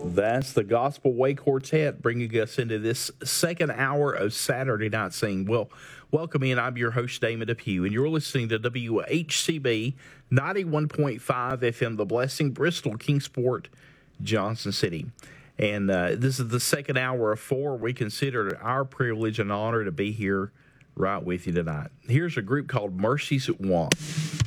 That's the Gospel Way Quartet bringing us into this second hour of Saturday Night Sing. Well, welcome in. I'm your host, Damon Depew, and you're listening to WHCB 91.5 FM, The Blessing, Bristol, Kingsport, Johnson City. And this is the second hour of four. We consider it our privilege and honor to be here right with you tonight. Here's a group called Mercies at Once.